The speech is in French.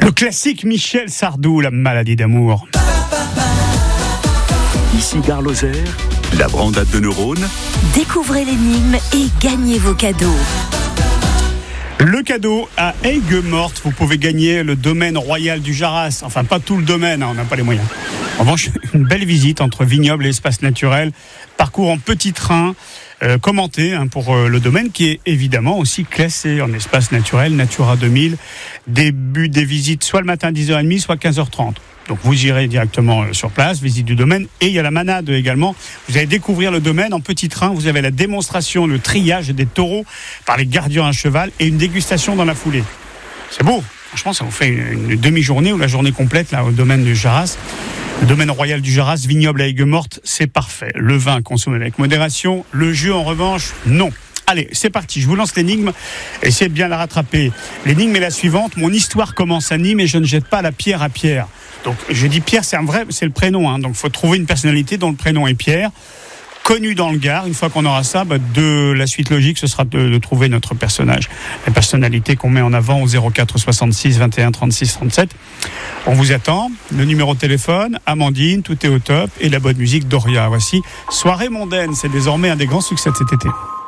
Le classique Michel Sardou, La maladie d'amour. Ici Gare Lozère, la Brandade de Neurones. Découvrez l'énigme et gagnez vos cadeaux. Le cadeau à Aigues-Mortes, vous pouvez gagner le domaine royal du Jarras. Enfin, pas tout le domaine, on n'a pas les moyens. En revanche, une belle visite entre vignobles et espaces naturels. Parcours en petit train, commenté pour le domaine qui est évidemment aussi classé en espace naturel, Natura 2000. Début des visites soit le matin à 10h30, soit 15h30. Donc vous irez directement sur place, visite du domaine. Et il y a la manade également. Vous allez découvrir le domaine en petit train. Vous avez la démonstration, le triage des taureaux par les gardiens à cheval et une dégustation dans la foulée. C'est beau. Franchement, ça vous fait une demi-journée ou la journée complète là au domaine du Jarras. Le domaine royal du Jarras, vignoble à Aigues-Mortes, c'est parfait. Le vin consommé avec modération. Le jus, en revanche, non. Allez, c'est parti, je vous lance l'énigme. Essayez de bien la rattraper. L'énigme est la suivante. Mon histoire commence à Nîmes et je ne jette pas la pierre à Pierre. Donc, je dis Pierre, c'est le prénom. Donc, il faut trouver une personnalité dont le prénom est Pierre, connu dans le Gard. Une fois qu'on aura ça, la suite logique, ce sera de trouver notre personnage. La personnalité qu'on met en avant au 04 66 21 36 37. On vous attend. Le numéro de téléphone, Amandine, tout est au top. Et la bonne musique, Doria. Voici Soirée mondaine. C'est désormais un des grands succès de cet été.